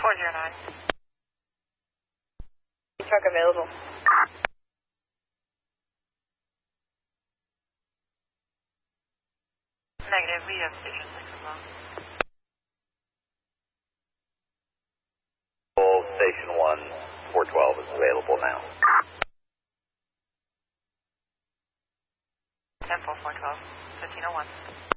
409. Truck available. Negative, we have station 6 as well. Station 1, 412 is available now. 10-4, 412, 1501.